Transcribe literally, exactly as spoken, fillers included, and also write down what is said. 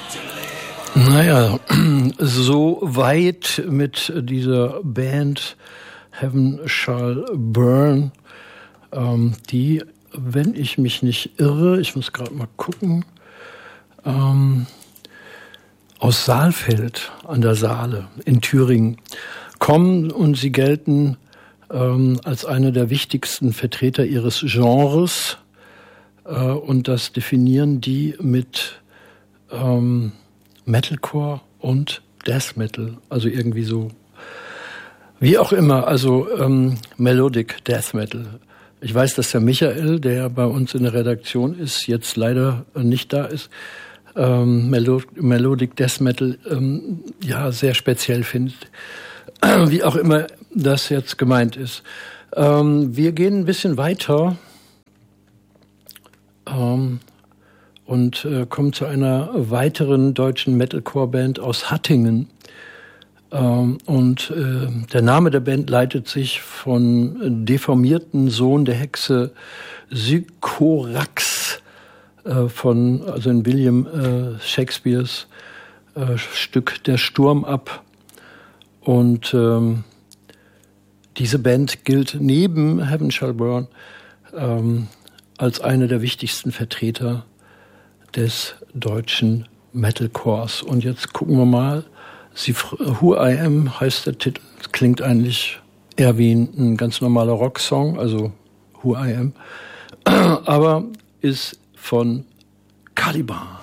Naja, so weit mit dieser Band Heaven Shall Burn, ähm, die, wenn ich mich nicht irre, ich muss gerade mal gucken, ähm, aus Saalfeld an der Saale in Thüringen kommen, und sie gelten ähm, als eine der wichtigsten Vertreter ihres Genres, äh, und das definieren die mit ähm, Metalcore und Death Metal, also irgendwie so, wie auch immer, also ähm, Melodic Death Metal. Ich weiß, dass der Michael, der bei uns in der Redaktion ist, jetzt leider nicht da ist, ähm, Melo- Melodic Death Metal ähm, ja sehr speziell findet. Wie auch immer das jetzt gemeint ist. Ähm, wir gehen ein bisschen weiter ähm, und äh, kommen zu einer weiteren deutschen Metalcore-Band aus Hattingen. Ähm, und äh, der Name der Band leitet sich von deformierten Sohn der Hexe Sycorax äh, von, also in William äh, Shakespeares äh, Stück Der Sturm ab. Und ähm, diese Band gilt neben Heaven Shall Burn ähm, als eine der wichtigsten Vertreter des deutschen Metalcores. Und jetzt gucken wir mal, sie, Who I Am heißt der Titel, das klingt eigentlich eher wie ein, ein ganz normaler Rocksong, also Who I Am, aber ist von Caliban.